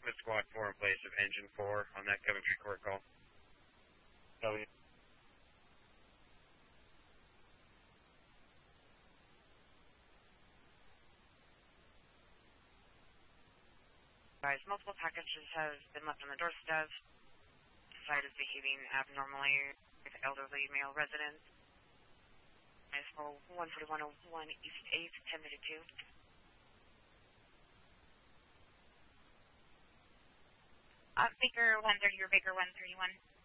With squad 4 in place of engine 4 on that Coventry Court call. W. Guys, multiple packages have been left on the doorstep. The site is behaving abnormally with elderly male residents. Guys, for 14101 East 8, 10 minute 2. Baker 130 or Baker 131.